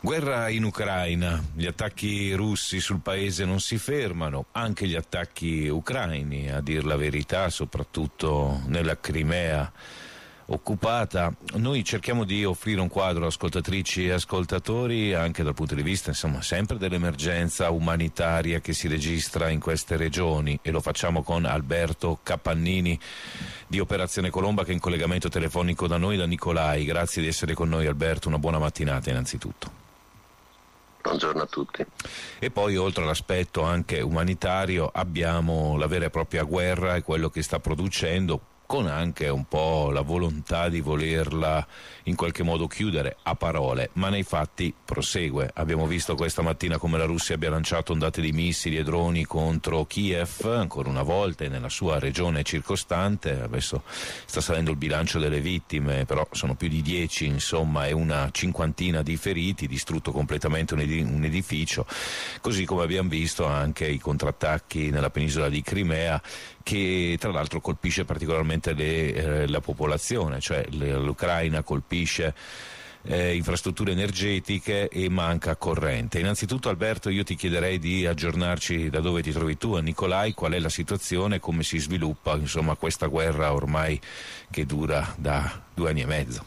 Guerra in Ucraina, gli attacchi russi sul paese non si fermano, anche gli attacchi ucraini, a dir la verità, soprattutto nella Crimea occupata. Noi cerchiamo di offrire un quadro, ascoltatrici e ascoltatori, anche dal punto di vista, insomma, sempre dell'emergenza umanitaria che si registra in queste regioni, e lo facciamo con Alberto Capannini di Operazione Colomba, che è in collegamento telefonico da noi, da Nicolai. Grazie di essere con noi, Alberto, una buona mattinata innanzitutto. Buongiorno a tutti. E poi, oltre all'aspetto anche umanitario, abbiamo la vera e propria guerra e quello che sta producendo, con anche un po' la volontà di volerla in qualche modo chiudere a parole, ma nei fatti prosegue. Abbiamo visto questa mattina come la Russia abbia lanciato ondate di missili e droni contro Kiev, ancora una volta, e nella sua regione circostante. Adesso sta salendo il bilancio delle vittime, però sono più di 10, insomma, e una cinquantina di feriti, distrutto completamente un edificio, così come abbiamo visto anche i contrattacchi nella penisola di Crimea, che tra l'altro colpisce particolarmente la popolazione, cioè l'Ucraina colpisce infrastrutture energetiche e manca corrente. Innanzitutto, Alberto, io ti chiederei di aggiornarci da dove ti trovi tu, a Nicolai, qual è la situazione, come si sviluppa, insomma, questa guerra ormai che dura da 2 anni e mezzo.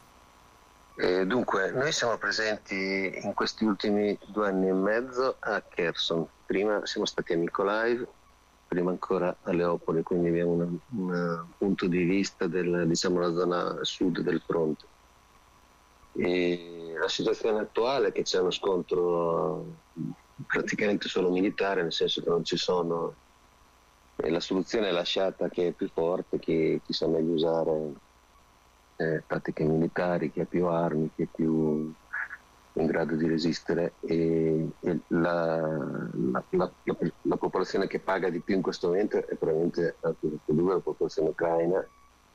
Dunque, noi siamo presenti in questi ultimi 2 anni e mezzo a Kherson. Prima siamo stati a Mykolaiv, prima ancora a Leopoli, quindi abbiamo un punto di vista della zona sud del fronte. E la situazione attuale è che c'è uno scontro praticamente solo militare, nel senso che non ci sono, e la soluzione è lasciata che è più forte, chi sa meglio usare tattiche militari, chi ha più armi, chi è più in grado di resistere, e la popolazione che paga di più in questo momento è probabilmente la popolazione ucraina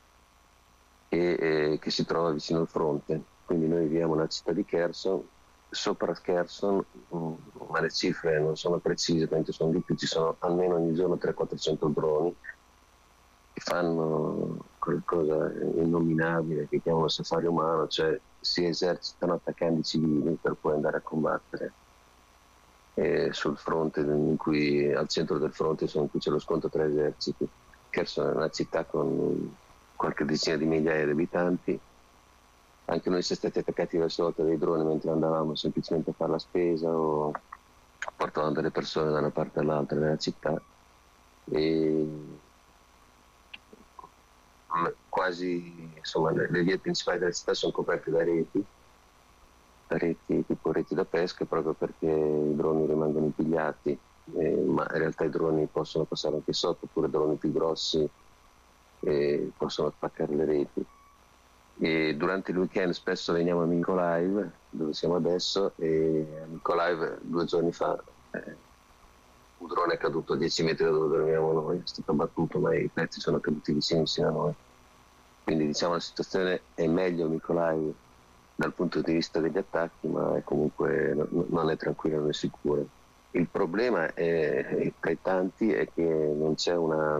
che si trova vicino al fronte. Quindi noi viviamo nella città di Kherson, sopra Kherson, ma le cifre non sono precise, perché sono di più, ci sono almeno ogni giorno 300-400 droni che fanno qualcosa innominabile che chiamano safari umano, cioè si esercitano attaccando i civili per poi andare a combattere sul fronte, al centro del fronte in cui c'è lo scontro tra eserciti. Kherson è una città con qualche decina di migliaia di abitanti. Anche noi siamo stati attaccati verso volta dai droni mentre andavamo semplicemente a fare la spesa o portavamo delle persone da una parte all'altra della città, e quasi, insomma, le vie principali della città sono coperte da reti tipo reti da pesca, proprio perché i droni rimangono impigliati, ma in realtà i droni possono passare anche sotto, oppure droni più grossi possono spaccare le reti. E durante il weekend spesso veniamo a Mykolaiv, dove siamo adesso, e a Mykolaiv 2 giorni fa un drone è caduto a 10 metri da dove dormiamo noi, è stato abbattuto, ma i pezzi sono caduti vicino a noi. Quindi diciamo la situazione è meglio a Mykolaiv dal punto di vista degli attacchi, ma è comunque non è tranquilla, non è sicura. Il problema tra i tanti è che non c'è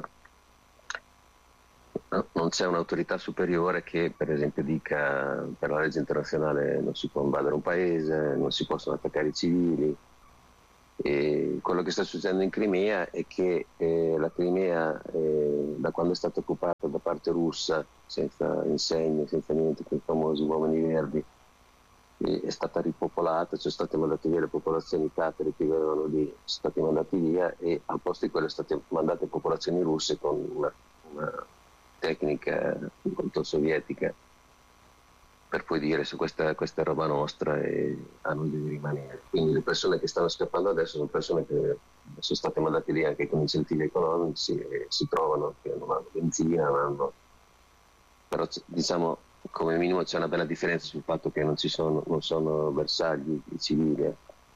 un'autorità superiore che, per esempio, dica per la legge internazionale non si può invadere un paese, non si possono attaccare i civili. E quello che sta succedendo in Crimea è che la Crimea, da quando è stata occupata da parte russa, senza insegne, senza niente, con i famosi uomini verdi, è stata ripopolata, sono state mandate via le popolazioni tatere che avevano lì, sono stati mandati via, e al posto di quelle sono state mandate popolazioni russe con una tecnica molto sovietica, per poi dire se questa è roba nostra e a noi deve rimanere. Quindi le persone che stanno scappando adesso sono persone che sono state mandate lì anche con incentivi economici e si trovano che non hanno benzina, però diciamo come minimo c'è una bella differenza sul fatto che non sono bersagli i civili.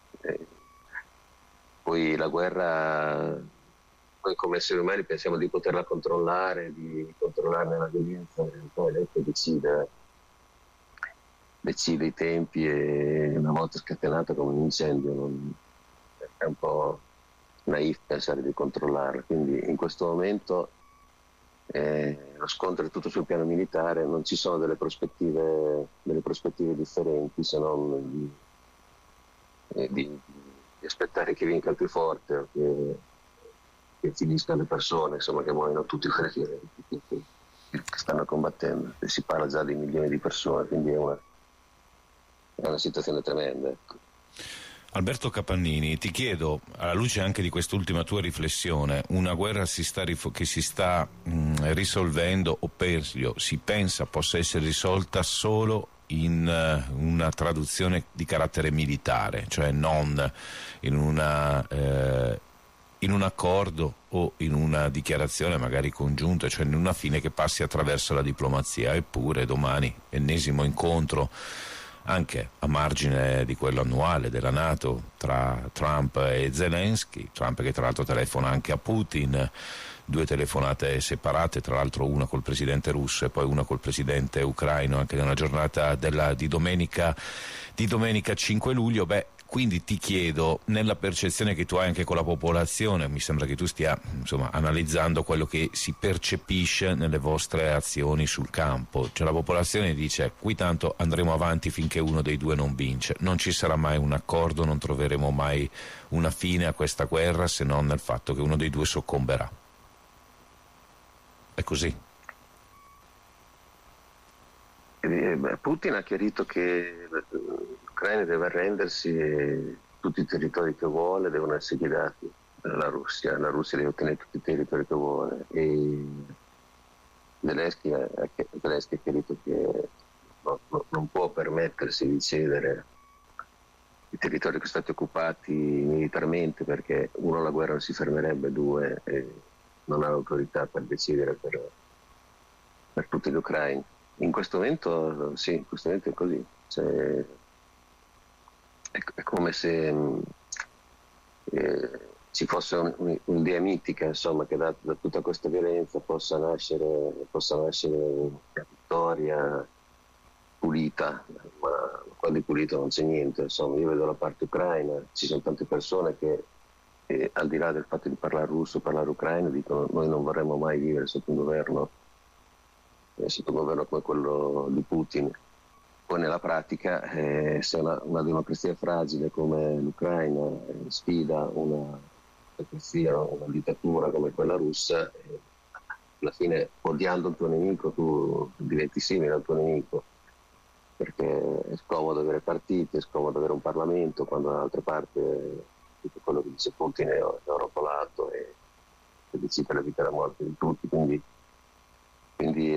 Poi la guerra, noi come esseri umani pensiamo di poterla controllare, di controllarne la violenza, in realtà è lei che decide i tempi, e una volta scatenato come un incendio è un po' naif pensare di controllarla. Quindi in questo momento lo scontro è tutto sul piano militare, non ci sono delle prospettive differenti, se non di aspettare che vinca il più forte o che finiscano le persone, insomma, che muoiono tutti quelli che stanno combattendo. E si parla già di milioni di persone, quindi è una situazione tremenda. Ecco. Alberto Capannini, ti chiedo, alla luce anche di quest'ultima tua riflessione, una guerra che si sta risolvendo, o peggio, si pensa possa essere risolta solo in una traduzione di carattere militare, cioè non in in un accordo o in una dichiarazione magari congiunta, cioè in una fine che passi attraverso la diplomazia. Eppure domani, ennesimo incontro anche a margine di quello annuale della NATO tra Trump e Zelensky, Trump che tra l'altro telefona anche a Putin, 2 telefonate separate, tra l'altro una col presidente russo e poi una col presidente ucraino anche nella giornata di domenica 5 luglio. Quindi ti chiedo, nella percezione che tu hai anche con la popolazione, mi sembra che tu stia analizzando quello che si percepisce nelle vostre azioni sul campo, cioè la popolazione dice qui tanto andremo avanti finché uno dei due non vince, non ci sarà mai un accordo, non troveremo mai una fine a questa guerra se non nel fatto che uno dei due soccomberà. È così? Putin ha chiarito che l'Ucraina deve arrendersi e tutti i territori che vuole devono essere dati alla Russia. La Russia deve ottenere tutti i territori che vuole. E Zelensky ha chiarito che non può permettersi di cedere i territori che sono stati occupati militarmente, perché uno, la guerra non si fermerebbe, due, non ha l'autorità per decidere per tutti gli ucraini. In questo momento sì, in questo momento è così. Cioè, è come se ci fosse un'idea mitica, insomma, che da tutta questa violenza possa nascere una vittoria pulita, ma qua di pulito non c'è niente. Insomma, io vedo la parte ucraina, ci sono tante persone che al di là del fatto di parlare russo, parlare ucraino, dicono noi non vorremmo mai vivere sotto un governo come quello di Putin. Poi nella pratica, se una democrazia fragile come l'Ucraina sfida una democrazia, una dittatura come quella russa, alla fine, odiando il tuo nemico, tu diventi simile al tuo nemico, perché è scomodo avere partiti, è scomodo avere un Parlamento, quando dall'altra parte tutto quello che dice Putin è europolato e decide la vita e la morte di tutti. Quindi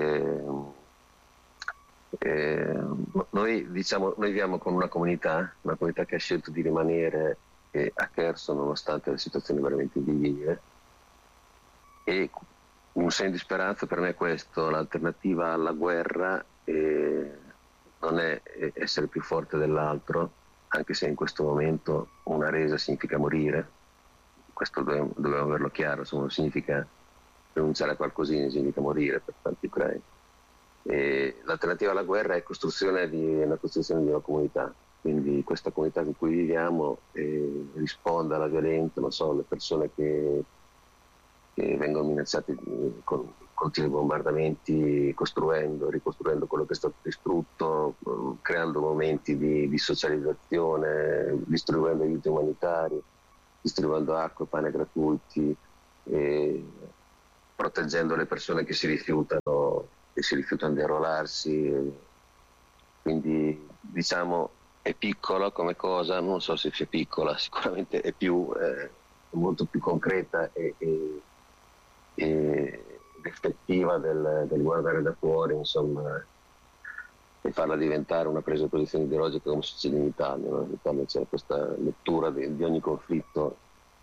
noi viviamo con una comunità che ha scelto di rimanere a Kherson nonostante la situazione veramente invivibile, e un segno di speranza per me è questo: l'alternativa alla guerra non è essere più forte dell'altro, anche se in questo momento una resa significa morire, questo dobbiamo averlo chiaro, non significa rinunciare a qualcosina, significa morire per tanti ucraini. L'alternativa alla guerra è la costruzione di una comunità, quindi questa comunità in cui viviamo risponde alla violenza, non so, le persone che vengono minacciate con continui bombardamenti, ricostruendo quello che è stato distrutto, creando momenti di socializzazione, distribuendo aiuti umanitari, distribuendo acqua e pane gratuiti, proteggendo le persone che si rifiutano di arruolarsi. Quindi diciamo è piccola come cosa, non so se sia piccola, sicuramente è molto più concreta ed effettiva del guardare da fuori, insomma, e farla diventare una presa di posizione ideologica come succede in Italia. No? In Italia c'è questa lettura di ogni conflitto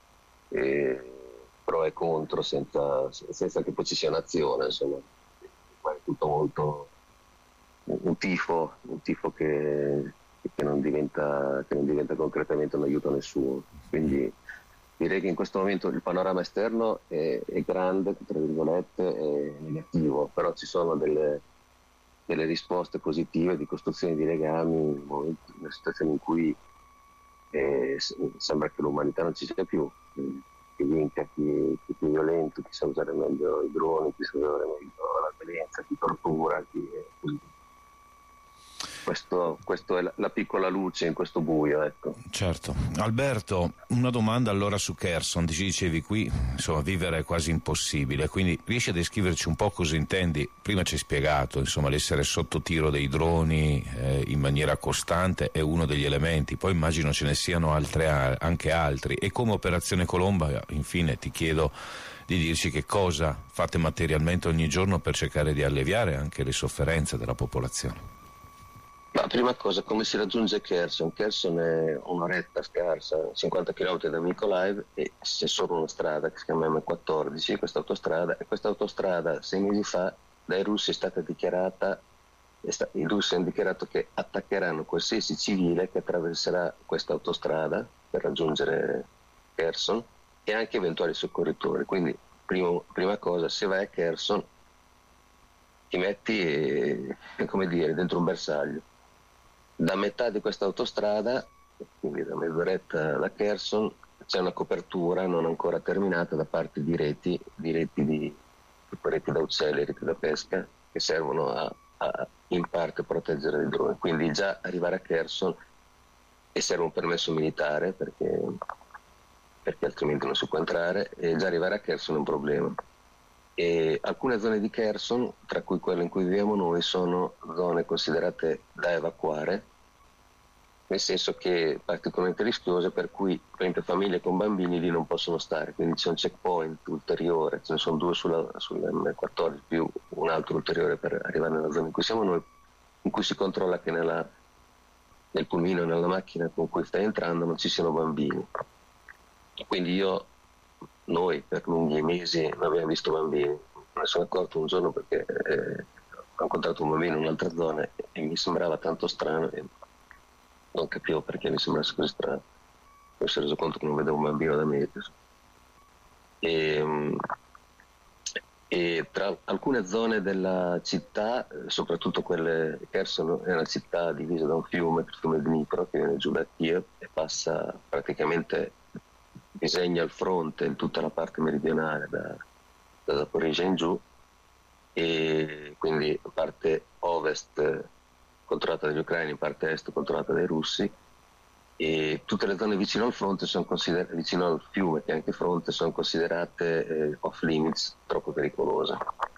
pro e contro senza che poi ci sia un'azione, insomma, è tutto molto un tifo che non diventa concretamente un aiuto a nessuno. Quindi direi che in questo momento il panorama esterno è grande, tra virgolette, è negativo, però ci sono delle risposte positive di costruzione di legami in una situazione in cui sembra che l'umanità non ci sia più, che vinca chi è più violento, chi sa usare meglio i droni, chi sa usare meglio la violenza, chi tortura, chi è così. Questo è la piccola luce in questo buio, ecco. Certo. Alberto, una domanda allora su Kherson. Ci dicevi qui, insomma, vivere è quasi impossibile, quindi riesci a descriverci un po' cosa intendi? Prima ci hai spiegato, insomma, l'essere sotto tiro dei droni in maniera costante è uno degli elementi, poi immagino ce ne siano anche altri, e come Operazione Colomba, infine, ti chiedo di dirci che cosa fate materialmente ogni giorno per cercare di alleviare anche le sofferenze della popolazione. Ma prima cosa, come si raggiunge Kherson? Kherson è un'oretta scarsa, 50 km da Mykolaiv, e c'è solo una strada che si chiama M14, e questa autostrada 6 mesi fa dai russi è stata dichiarata, i russi hanno dichiarato che attaccheranno qualsiasi civile che attraverserà questa autostrada per raggiungere Kherson, e anche eventuali soccorritori. Quindi prima cosa, se vai a Kherson ti metti come dire, dentro un bersaglio. Da metà di questa autostrada, quindi da mezz'oretta da Kherson, c'è una copertura non ancora terminata da parte di reti da uccelli, reti da pesca, che servono a in parte proteggere dai droni. Quindi già arrivare a Kherson, e serve un permesso militare perché altrimenti non si può entrare, e già arrivare a Kherson è un problema. E alcune zone di Kherson, tra cui quelle in cui viviamo noi, sono zone considerate da evacuare, nel senso che particolarmente rischiose, per cui per esempio famiglie con bambini lì non possono stare, quindi c'è un checkpoint ulteriore, ce ne sono due sull'M14 più un altro ulteriore per arrivare nella zona in cui siamo noi, in cui si controlla che nel pulmino, nella macchina con cui stai entrando, non ci siano bambini. Quindi noi per lunghi mesi non abbiamo visto bambini. Me ne sono accorto un giorno perché ho incontrato un bambino in un'altra zona e mi sembrava tanto strano, e non capivo perché mi sembrasse così strano. Poi si è reso conto che non vedevo un bambino da mesi. E tra alcune zone della città, soprattutto quelle, Kherson è una città divisa da un fiume, il fiume Dnipro, che viene giù da Kiev e passa praticamente, disegna il fronte in tutta la parte meridionale da Zaporizhzhia in giù, e quindi parte ovest controllata dagli ucraini, parte est controllata dai russi, e tutte le zone vicino al fronte vicino al fiume, che è anche fronte, sono considerate off limits, troppo pericolose.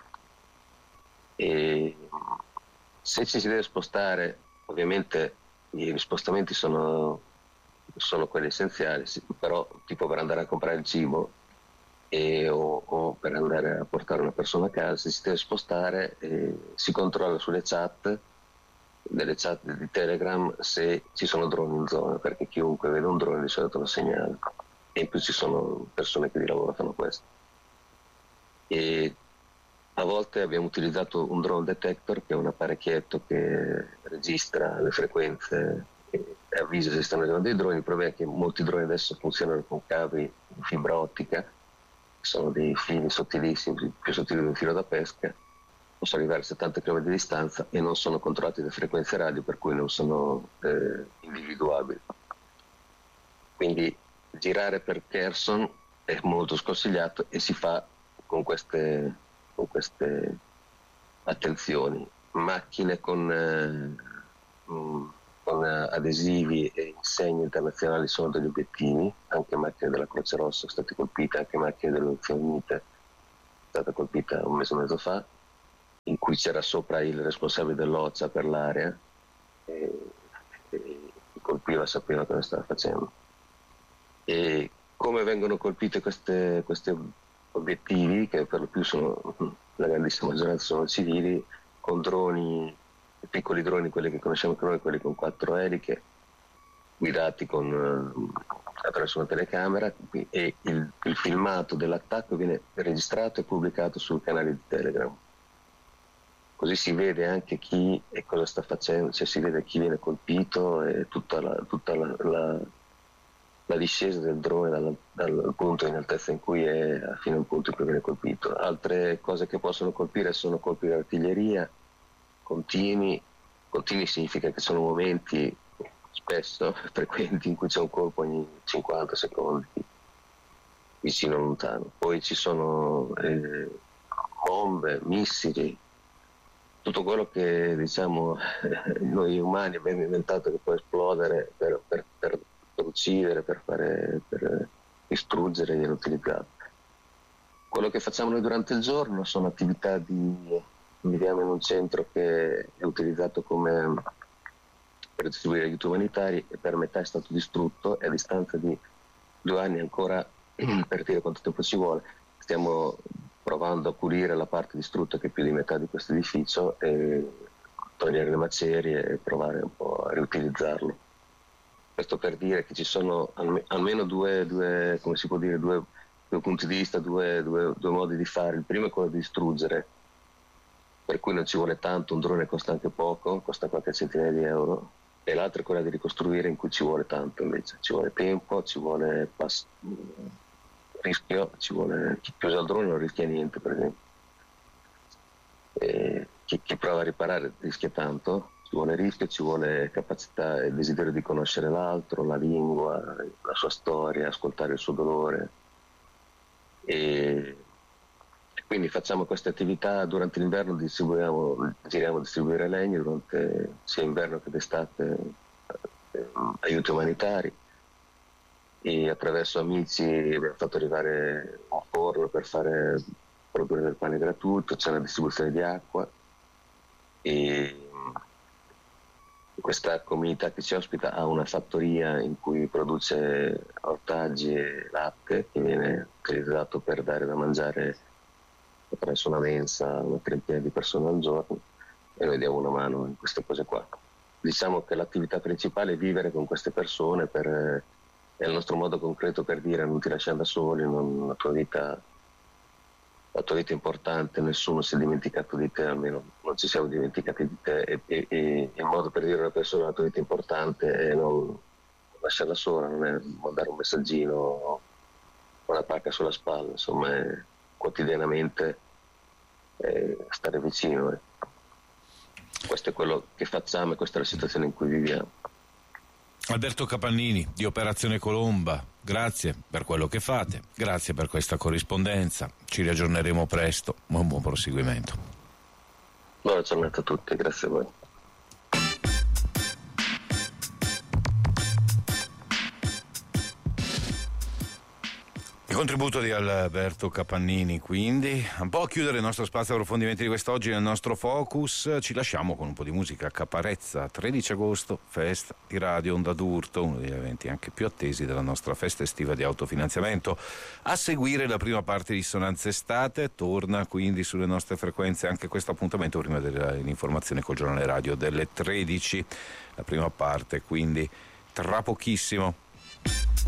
E se ci si deve spostare, ovviamente gli spostamenti sono quelli essenziali, però tipo per andare a comprare il cibo o per andare a portare una persona a casa, se si deve spostare si controlla sulle delle chat di Telegram, se ci sono droni in zona, perché chiunque vede un drone di solito lo segnala, e in più ci sono persone che di lavoro fanno questo. E a volte abbiamo utilizzato un drone detector, che è un apparecchietto che registra le frequenze e avvisa se stanno arrivando dei droni. Il problema è che molti droni adesso funzionano con cavi in fibra ottica, che sono dei fili sottilissimi, più sottili di un filo da pesca, possono arrivare a 70 km di distanza e non sono controllati da frequenze radio, per cui non sono individuabili. Quindi girare per Kherson è molto sconsigliato e si fa con queste attenzioni. Macchine con adesivi e insegni internazionali sono degli obiettivi, anche macchine della Croce Rossa sono state colpite, anche macchine delle Nazioni Unite è stata colpita un mese e mezzo fa, in cui c'era sopra il responsabile dell'OCHA per l'area, e chi colpiva sapeva cosa stava facendo. E come vengono colpite questi obiettivi, che per lo più sono, la grandissima maggioranza sono civili, con droni, piccoli droni, quelli che conosciamo anche noi, quelli con 4 eliche, guidati attraverso una telecamera, e il filmato dell'attacco viene registrato e pubblicato sul canale di Telegram. Così si vede anche chi e cosa sta facendo, cioè si vede chi viene colpito e tutta la discesa del drone dal punto in altezza in cui è fino al punto in cui viene colpito. Altre cose che possono colpire sono colpi di artiglieria continui significa che sono momenti spesso frequenti in cui c'è un colpo ogni 50 secondi, vicino o lontano. Poi ci sono bombe, missili, tutto quello che diciamo noi umani abbiamo inventato che può esplodere per uccidere, per distruggere, viene utilizzato. Quello che facciamo noi durante il giorno sono attività viviamo in un centro che è utilizzato per distribuire aiuti umanitari e per metà è stato distrutto e a distanza di 2 anni ancora, per dire quanto tempo ci vuole, stiamo provando a pulire la parte distrutta che è più di metà di questo edificio e togliere le macerie e provare un po' a riutilizzarlo. Questo per dire che ci sono almeno due come si può dire, due punti di vista, due modi di fare. Il primo è quello di distruggere, per cui non ci vuole tanto, un drone costa anche poco, costa qualche centinaia di euro, e l'altro è quella di ricostruire in cui ci vuole tanto invece, ci vuole tempo, ci vuole rischio, chi usa il drone non rischia niente per esempio. Chi prova a riparare rischia tanto, ci vuole rischio, ci vuole capacità e desiderio di conoscere l'altro, la lingua, la sua storia, ascoltare il suo dolore. E quindi facciamo queste attività durante l'inverno, giriamo a distribuire legni durante sia inverno che d'estate, aiuti umanitari, e attraverso amici abbiamo fatto arrivare un forno per produrre del pane gratuito, c'è una distribuzione di acqua e questa comunità che ci ospita ha una fattoria in cui produce ortaggi e latte che viene utilizzato per dare da mangiare attraverso una mensa a una trentina di persone al giorno, e noi diamo una mano in queste cose qua. Diciamo che l'attività principale è vivere con queste persone, è il nostro modo concreto per dire non ti lasciamo da soli, la tua vita è importante, nessuno si è dimenticato di te, almeno non ci siamo dimenticati di te, e il modo per dire a una persona la tua vita è importante è non lasciarla sola, non è mandare un messaggino o una pacca sulla spalla, insomma è quotidianamente stare vicino. Questo è quello che facciamo e questa è la situazione in cui viviamo. Alberto Capannini di Operazione Colomba, grazie per quello che fate, grazie per questa corrispondenza, ci riaggiorneremo presto, buon proseguimento. Buona giornata a tutti, grazie a voi. Il contributo di Alberto Capannini, quindi un po' a chiudere il nostro spazio approfondimenti di quest'oggi nel nostro focus, ci lasciamo con un po' di musica. Caparezza, 13 agosto, festa di Radio Onda d'Urto, uno degli eventi anche più attesi della nostra festa estiva di autofinanziamento. A seguire la prima parte di Sonanze Estate, torna quindi sulle nostre frequenze anche questo appuntamento prima dell'informazione col giornale radio delle 13, la prima parte quindi tra pochissimo.